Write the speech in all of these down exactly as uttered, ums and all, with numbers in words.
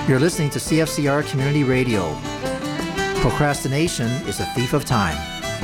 You're listening to C F C R Community Radio. Procrastination is a thief of time.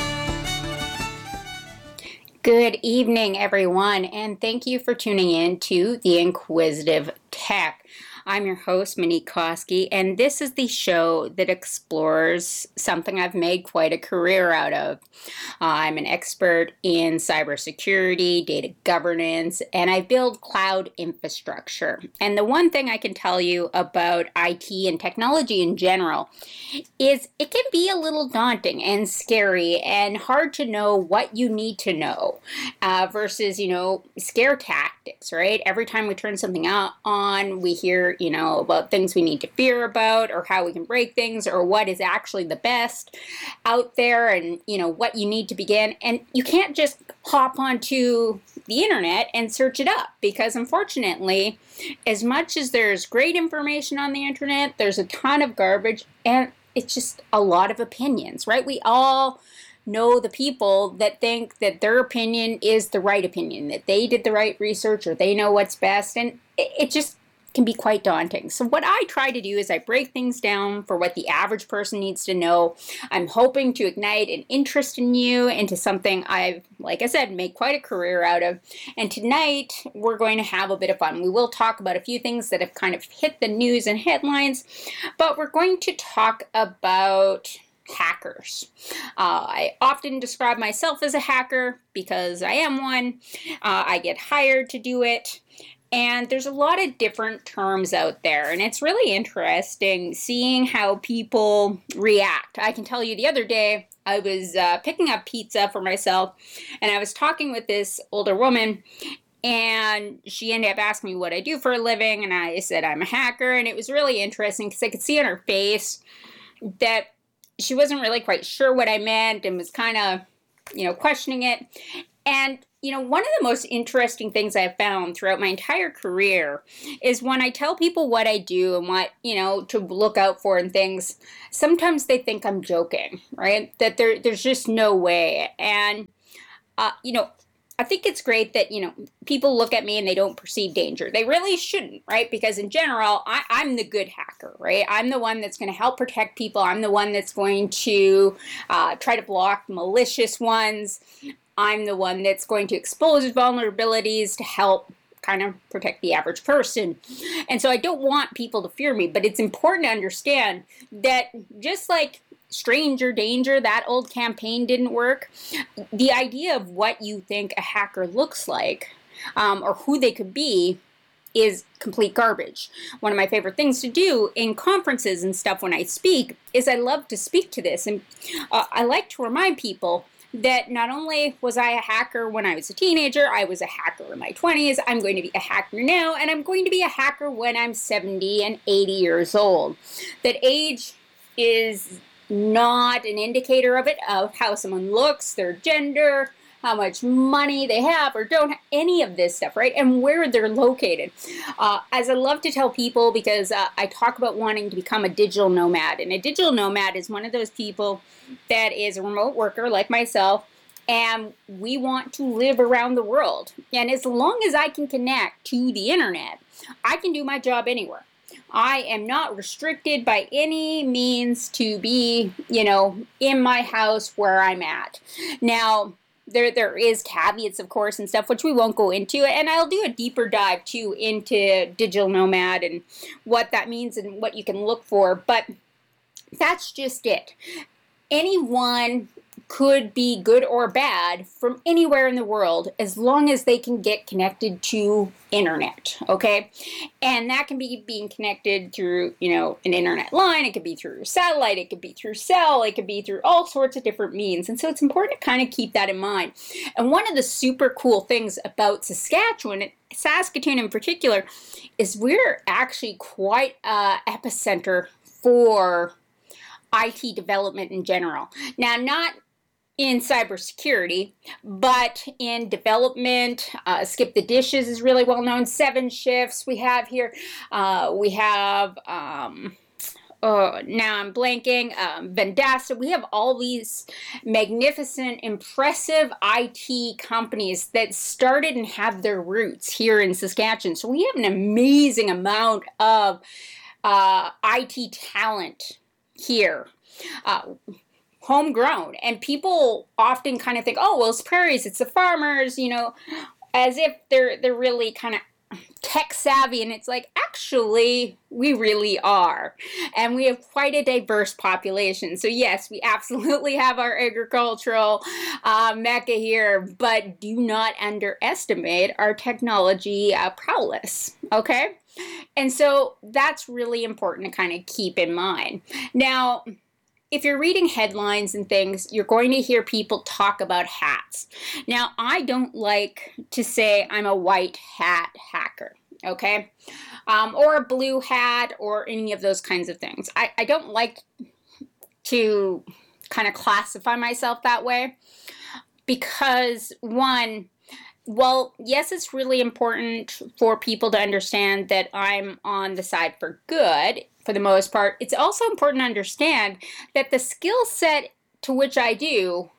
Good evening, everyone, and thank you for tuning in to The Inquisitive Tech. I'm your host, Monique Koski, and this is the show that explores something I've made quite a career out of. Uh, I'm an expert in cybersecurity, data governance, and I build cloud infrastructure. And the one thing I can tell you about I T and technology in general is it can be a little daunting and scary and hard to know what you need to know uh, versus, you know, scare tactics, right? Every time we turn something out on, we hear you know, about things we need to fear about or how we can break things or what is actually the best out there and, you know, what you need to begin. And you can't just hop onto the internet and search it up because unfortunately, as much as there's great information on the internet, there's a ton of garbage and it's just a lot of opinions, right? We all know the people that think that their opinion is the right opinion, that they did the right research or they know what's best. And it, it just can be quite daunting. So what I try to do is I break things down for what the average person needs to know. I'm hoping to ignite an interest in you into something I've, like I said, made quite a career out of. And tonight we're going to have a bit of fun. We will talk about a few things that have kind of hit the news and headlines, but we're going to talk about hackers. Uh, I often describe myself as a hacker because I am one. Uh, I get hired to do it. And there's a lot of different terms out there, and it's really interesting seeing how people react. I can tell you the other day, I was uh, picking up pizza for myself, and I was talking with this older woman, and she ended up asking me what I do for a living, and I said I'm a hacker, and it was really interesting because I could see on her face that she wasn't really quite sure what I meant and was kind of, you know, questioning it. And you know, one of the most interesting things I've found throughout my entire career is when I tell people what I do and what, you know, to look out for and things, sometimes they think I'm joking, right? That there, there's just no way. And, uh, you know, I think it's great that, you know, people look at me and they don't perceive danger. They really shouldn't, right? Because in general, I, I'm the good hacker, right? I'm the one that's going to help protect people. I'm the one that's going to uh, try to block malicious ones. I'm the one that's going to expose vulnerabilities to help kind of protect the average person. And so I don't want people to fear me, but it's important to understand that just like Stranger Danger, that old campaign didn't work, the idea of what you think a hacker looks like um, or who they could be is complete garbage. One of my favorite things to do in conferences and stuff when I speak is I love to speak to this. And uh, I like to remind people that not only was I a hacker when I was a teenager, I was a hacker in my twenties, I'm going to be a hacker now, and I'm going to be a hacker when I'm seventy and eighty years old. That age is not an indicator of it, of how someone looks, their gender, how much money they have or don't have, any of this stuff, right? And where they're located. Uh, as I love to tell people, because uh, I talk about wanting to become a digital nomad, and a digital nomad is one of those people that is a remote worker like myself, and we want to live around the world. And as long as I can connect to the internet, I can do my job anywhere. I am not restricted by any means to be, you know, in my house where I'm at. Now, There, there is caveats, of course, and stuff, which we won't go into. And I'll do a deeper dive, too, into digital nomad and what that means and what you can look for. But that's just it. Anyone could be good or bad from anywhere in the world as long as they can get connected to internet, okay? And that can be being connected through, you know, an internet line. It could be through satellite. It could be through cell. It could be through all sorts of different means. And so it's important to kind of keep that in mind. And one of the super cool things about Saskatchewan, Saskatoon in particular, is we're actually quite a epicenter for I T development in general. Now, not in cybersecurity, but in development. Uh, Skip the Dishes is really well known. Seven Shifts we have here. Uh, we have, um, oh, now I'm blanking, um, Vendasta. We have all these magnificent, impressive I T companies that started and have their roots here in Saskatchewan. So we have an amazing amount of uh, I T talent here. Uh, homegrown. And people often kind of think, oh, well, it's prairies, it's the farmers, you know, as if they're they're really kind of tech savvy. And it's like, actually, we really are. And we have quite a diverse population. So yes, we absolutely have our agricultural uh, mecca here, but do not underestimate our technology uh, prowess, okay? And so that's really important to kind of keep in mind. Now, if you're reading headlines and things, you're going to hear people talk about hats. Now, I don't like to say I'm a white hat hacker, okay? Um, or a blue hat or any of those kinds of things. I, I don't like to kind of classify myself that way because, one, well, yes, it's really important for people to understand that I'm on the side for good. For the most part, it's also important to understand that the skill set to which I do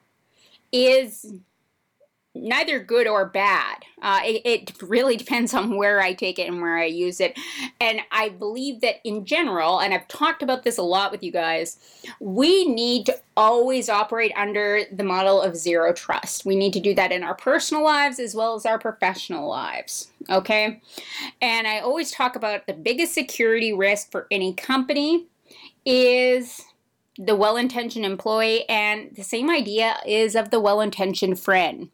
is neither good or bad. Uh, it, it really depends on where I take it and where I use it. And I believe that in general, and I've talked about this a lot with you guys, we need to always operate under the model of zero trust. We need to do that in our personal lives as well as our professional lives, okay? And I always talk about the biggest security risk for any company is the well-intentioned employee, and the same idea is of the well-intentioned friend.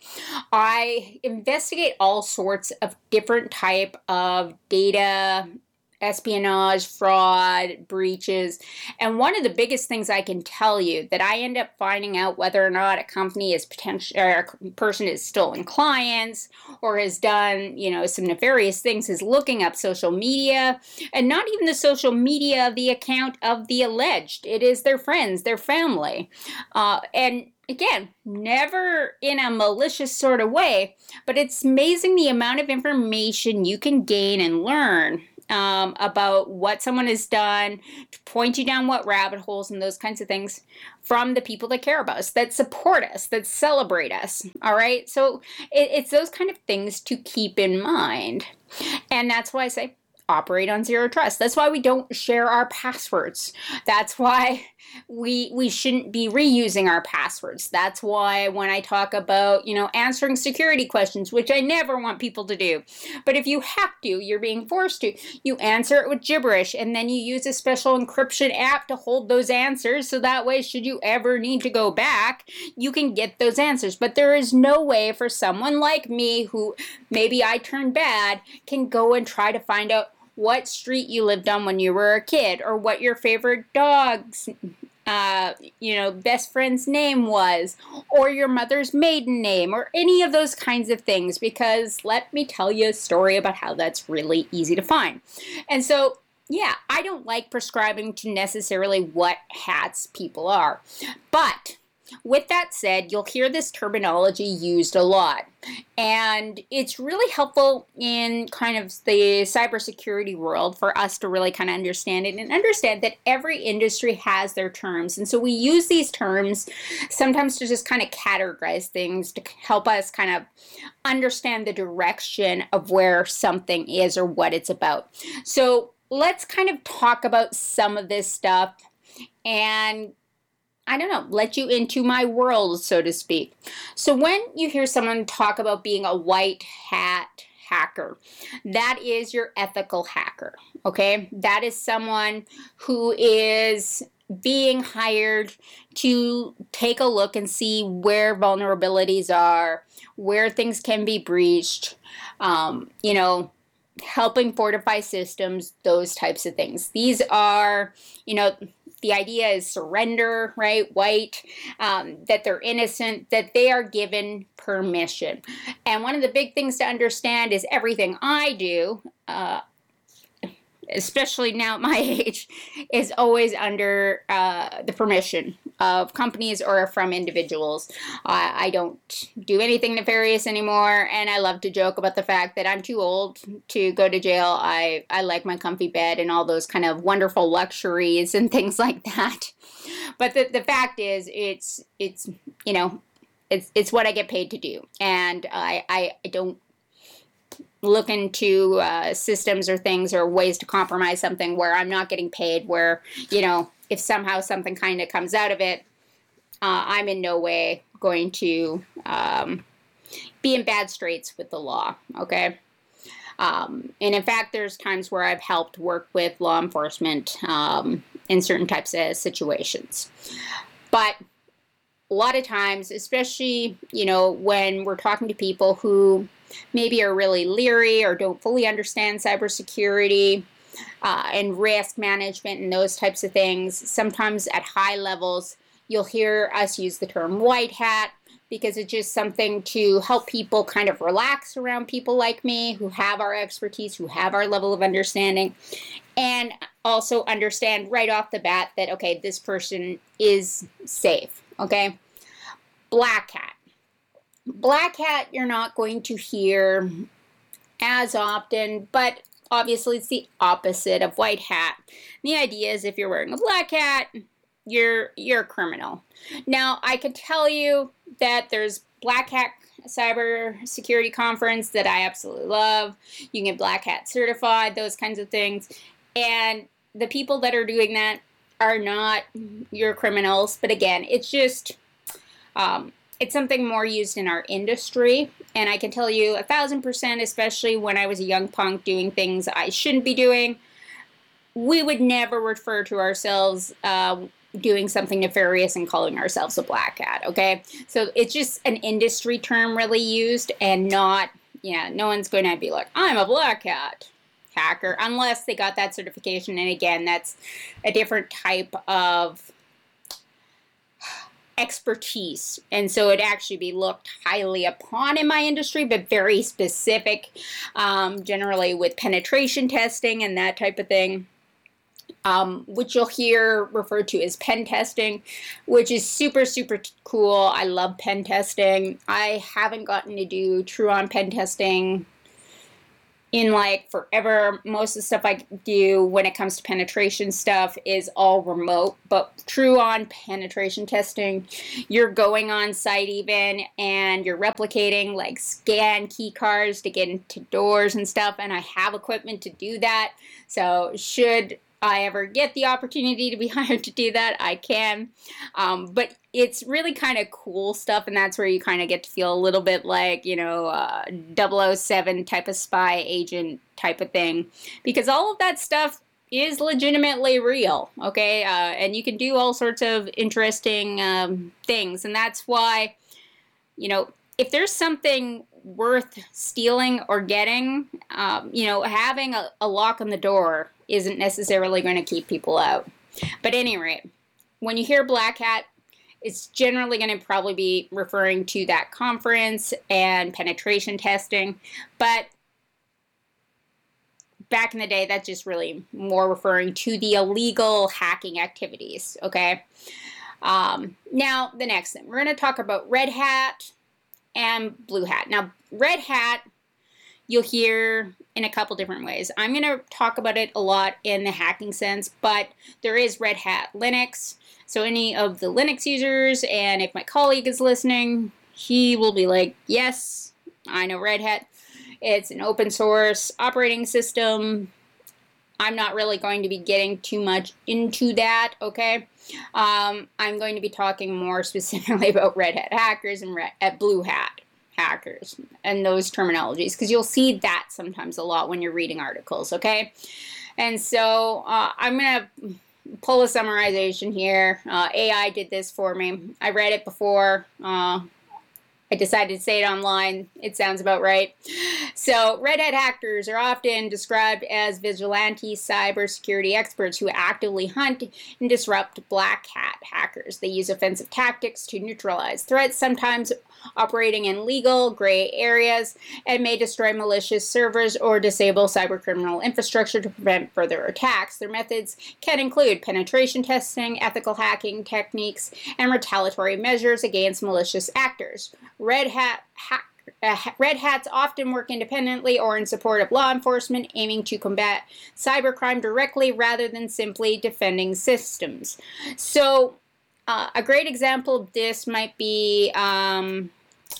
I investigate all sorts of different type of data, espionage, fraud, breaches, and one of the biggest things I can tell you that I end up finding out whether or not a company is potential, or a person is stolen clients or has done, you know, some nefarious things is looking up social media, and not even the social media of the account of the alleged. It is their friends, their family, uh, and again, never in a malicious sort of way, but it's amazing the amount of information you can gain and learn um, about what someone has done, to point you down what rabbit holes and those kinds of things from the people that care about us, that support us, that celebrate us, all right? So it, it's those kind of things to keep in mind. And that's why I say, operate on zero trust. That's why we don't share our passwords. That's why we we shouldn't be reusing our passwords. That's why when I talk about, you know, answering security questions, which I never want people to do, but if you have to, you're being forced to, you answer it with gibberish, and then you use a special encryption app to hold those answers, so that way, should you ever need to go back, you can get those answers. But there is no way for someone like me, who maybe I turned bad, can go and try to find out what street you lived on when you were a kid, or what your favorite dog's, uh, you know, best friend's name was, or your mother's maiden name, or any of those kinds of things, because let me tell you a story about how that's really easy to find. And so, yeah, I don't like prescribing to necessarily what hats people are, but with that said, you'll hear this terminology used a lot, and it's really helpful in kind of the cybersecurity world for us to really kind of understand it and understand that every industry has their terms. And so we use these terms sometimes to just kind of categorize things, to help us kind of understand the direction of where something is or what it's about. So let's kind of talk about some of this stuff and, I don't know, let you into my world, so to speak. So when you hear someone talk about being a white hat hacker, that is your ethical hacker, okay? That is someone who is being hired to take a look and see where vulnerabilities are, where things can be breached, um, you know, helping fortify systems, those types of things. These are, you know, the idea is surrender, right? White, um, that they're innocent, that they are given permission. And one of the big things to understand is everything I do, uh, especially now at my age, is always under uh, the permission of companies or from individuals. Uh, I don't do anything nefarious anymore, and I love to joke about the fact that I'm too old to go to jail. I, I like my comfy bed and all those kind of wonderful luxuries and things like that. But the, the fact is, it's, it's you know, it's, it's what I get paid to do. And I, I, I don't look into uh, systems or things or ways to compromise something where I'm not getting paid, where, you know, if somehow something kind of comes out of it, uh, I'm in no way going to um, be in bad straits with the law, okay? Um, and in fact, there's times where I've helped work with law enforcement um, in certain types of situations. But a lot of times, especially, you know, when we're talking to people who maybe are really leery or don't fully understand cybersecurity uh, and risk management and those types of things, sometimes at high levels, you'll hear us use the term white hat, because it's just something to help people kind of relax around people like me who have our expertise, who have our level of understanding, and also understand right off the bat that, okay, this person is safe, okay? Black hat. Black hat you're not going to hear as often, but obviously it's the opposite of white hat. The idea is if you're wearing a black hat, you're you're a criminal. Now, I can tell you that there's Black Hat Cyber Security Conference that I absolutely love. You can get Black Hat certified, those kinds of things. And the people that are doing that are not your criminals. But again, it's just, um, it's something more used in our industry. And I can tell you a thousand percent, especially when I was a young punk doing things I shouldn't be doing, we would never refer to ourselves uh, doing something nefarious and calling ourselves a black hat, okay? So it's just an industry term really used, and not, yeah, no one's going to be like, I'm a black hat hacker, unless they got that certification. And again, that's a different type of expertise, and so it'd actually be looked highly upon in my industry, but very specific, um, generally with penetration testing and that type of thing. Um, which you'll hear referred to as pen testing, which is super, super cool. I love pen testing. I haven't gotten to do true-on pen testing in like forever. Most of the stuff I do when it comes to penetration stuff is all remote, but true-on penetration testing, you're going on site even, and you're replicating like scan key cards to get into doors and stuff, and I have equipment to do that. So should I ever get the opportunity to be hired to do that, I can. Um, but it's really kind of cool stuff, and that's where you kind of get to feel a little bit like, you know, uh, double oh seven type of spy agent type of thing, because all of that stuff is legitimately real, okay? Uh, and you can do all sorts of interesting um, things, and that's why, you know, if there's something worth stealing or getting, um, you know, having a, a lock on the door isn't necessarily going to keep people out. But at any rate, when you hear black hat, it's generally going to probably be referring to that conference and penetration testing. But back in the day, that's just really more referring to the illegal hacking activities, okay? Um, now, the next thing, we're going to talk about red hat and blue hat. Now, red hat, you'll hear in a couple different ways. I'm going to talk about it a lot in the hacking sense, but there is Red Hat Linux. So any of the Linux users, and if my colleague is listening, he will be like, yes, I know Red Hat. It's an open source operating system. I'm not really going to be getting too much into that, okay? Um, I'm going to be talking more specifically about Red Hat hackers and red, at Blue Hat hackers and those terminologies, because you'll see that sometimes a lot when you're reading articles, okay? And so uh, I'm going to pull a summarization here. Uh, A I did this for me. I read it before. Uh, I decided to say it online. It sounds about right. So, Red Hat hackers are often described as vigilante cybersecurity experts who actively hunt and disrupt black hat hackers. They use offensive tactics to neutralize threats, sometimes operating in legal gray areas, and may destroy malicious servers or disable cybercriminal infrastructure to prevent further attacks. Their methods can include penetration testing, ethical hacking techniques, and retaliatory measures against malicious actors. Red Hat hack Uh, Red Hats often work independently or in support of law enforcement, aiming to combat cybercrime directly rather than simply defending systems. So, uh, a great example of this might be um,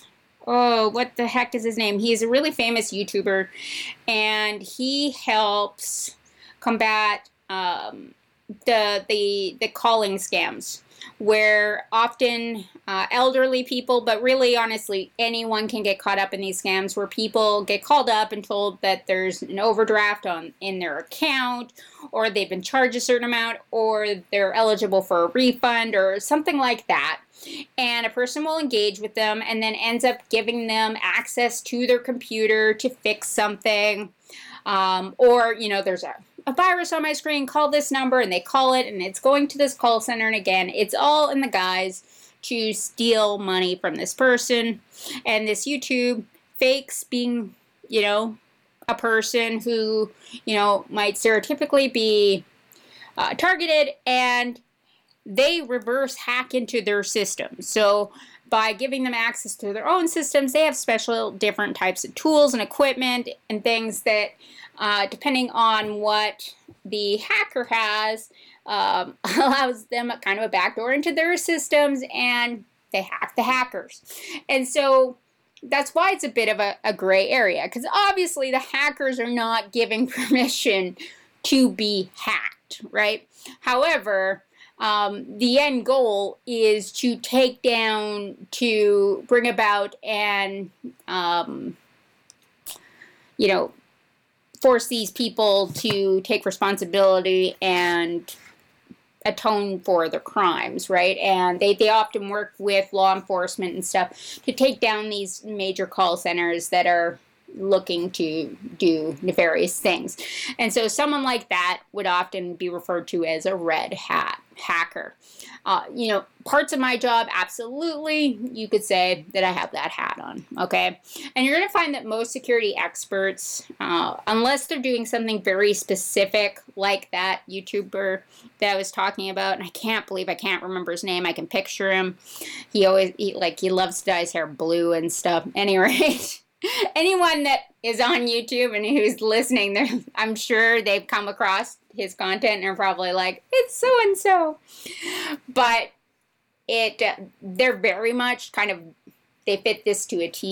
oh, what the heck is his name? He's a really famous YouTuber, and he helps combat um, the the the calling scams, where often uh, elderly people, but really honestly anyone can get caught up in these scams, where people get called up and told that there's an overdraft on in their account, or they've been charged a certain amount, or they're eligible for a refund or something like that. And a person will engage with them and then ends up giving them access to their computer to fix something. Um, or, you know, there's a, a virus on my screen, call this number, and they call it, and it's going to this call center, and again, it's all in the guise to steal money from this person. And this YouTube fakes being, you know, a person who, you know, might stereotypically be uh, targeted, and they reverse hack into their system. So by giving them access to their own systems, they have special different types of tools and equipment and things that, uh, depending on what the hacker has, um, allows them a kind of a backdoor into their systems, and they hack the hackers. And so that's why it's a bit of a, a gray area, because obviously the hackers are not giving permission to be hacked, right? However, Um, the end goal is to take down, to bring about and, um, you know, force these people to take responsibility and atone for their crimes, right? And they, they often work with law enforcement and stuff to take down these major call centers that are looking to do nefarious things. And so someone like that would often be referred to as a red hat hacker. Uh, you know, parts of my job, absolutely, you could say that I have that hat on, okay? And you're going to find that most security experts, uh, unless they're doing something very specific like that YouTuber that I was talking about, and I can't believe I can't remember his name. I can picture him. He always, he, like, he loves to dye his hair blue and stuff. Anyway, anyone that is on YouTube and who's listening, I'm sure they've come across his content and are probably like, it's so-and-so. But it, uh, they're very much kind of, they fit this to a T.